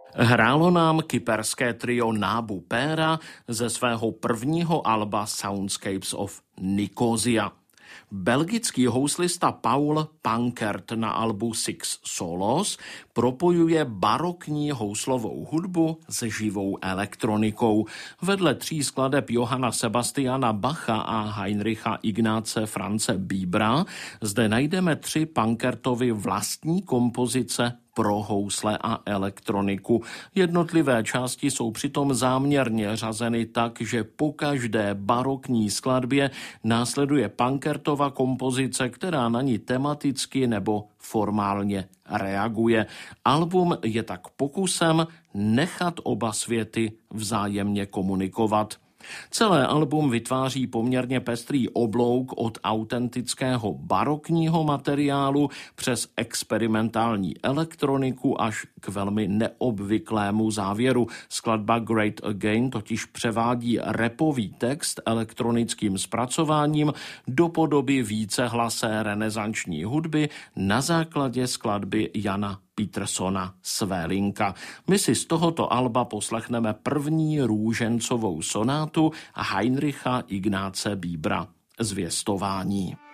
Hrálo nám kyperské trio Nábu Péra ze svého prvního alba Soundscapes of Nicosia. Belgický houslista Paul Pankert na albu Six Solos propojuje barokní houslovou hudbu s živou elektronikou. Vedle 3 skladeb Johanna Sebastiana Bacha a Heinricha Ignáce Franze Biebera zde najdeme 3 Pankertovy vlastní kompozice pro housle a elektroniku. Jednotlivé části jsou přitom záměrně řazeny tak, že po každé barokní skladbě následuje Pankertova kompozice, která na ní tematicky nebo formálně reaguje. Album je tak pokusem nechat oba světy vzájemně komunikovat. Celé album vytváří poměrně pestrý oblouk od autentického barokního materiálu přes experimentální elektroniku až k velmi neobvyklému závěru. Skladba Great Again totiž převádí rapový text elektronickým zpracováním do podoby vícehlasé renesanční hudby na základě skladby Jana Petersona Svélinka. My si z tohoto alba poslechneme první růžencovou sonátu Heinricha Ignáce Biebera, Zvěstování.